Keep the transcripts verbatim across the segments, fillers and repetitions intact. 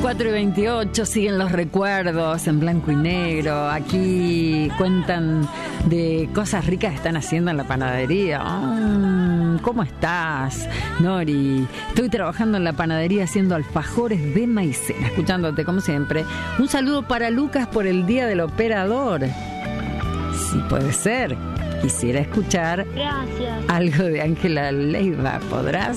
cuatro y veintiocho, siguen los recuerdos en blanco y negro. Aquí cuentan de cosas ricas que están haciendo en la panadería. Oh, ¿cómo estás, Nori? Estoy trabajando en la panadería haciendo alfajores de maicena, escuchándote como siempre. Un saludo para Lucas por el Día del Operador. Sí, puede ser. Quisiera escuchar Gracias. algo de Ángela Leiva. ¿Podrás?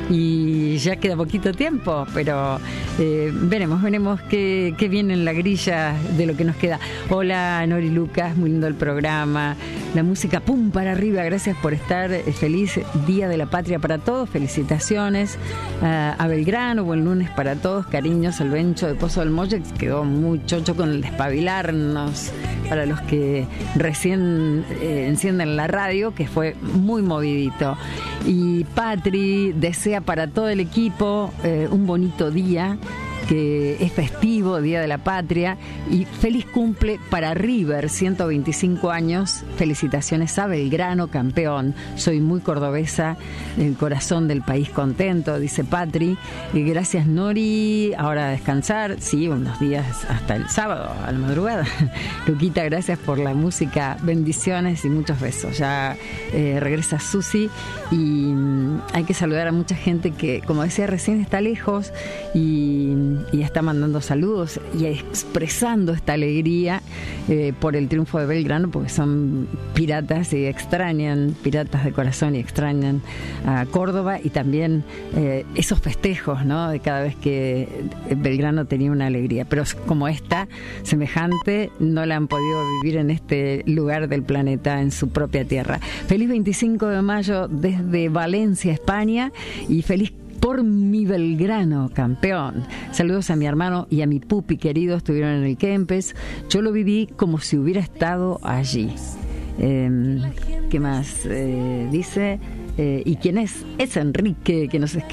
Y ya queda poquito tiempo, pero eh, veremos, veremos qué, qué viene en la grilla de lo que nos queda. Hola, Nori, Lucas, muy lindo el programa. La música, pum, para arriba. Gracias por estar. Feliz Día de la Patria para todos. Felicitaciones uh, a Belgrano. Buen lunes para todos. Cariños al Bencho de Pozo del Molle, que quedó muy chocho con el despabilarnos. Para los que recién eh, encienden la radio, que fue muy movidito. Y Patri desea para todo el equipo eh, un bonito día, que es festivo, Día de la Patria, y feliz cumple para River, ciento veinticinco años. Felicitaciones a Belgrano, campeón. Soy muy cordobesa, el corazón del país contento, dice Patri. Y gracias, Nori. Ahora a descansar, sí, unos días hasta el sábado, a la madrugada. Luquita, gracias por la música, bendiciones y muchos besos. Ya eh, regresa Susi y mm, hay que saludar a mucha gente que, como decía recién, está lejos y y está mandando saludos y expresando esta alegría eh, por el triunfo de Belgrano, porque son piratas y extrañan, piratas de corazón y extrañan a Córdoba, y también eh, esos festejos, ¿no?, de cada vez que Belgrano tenía una alegría. Pero como esta, semejante, no la han podido vivir en este lugar del planeta, en su propia tierra. Feliz veinticinco de mayo desde Valencia, España, y feliz por mi Belgrano, campeón. Saludos a mi hermano y a mi pupi querido, estuvieron en el Kempes. Yo lo viví como si hubiera estado allí. Eh, ¿Qué más? Eh, dice, eh, ¿y quién es? Es Enrique, que nos escribe.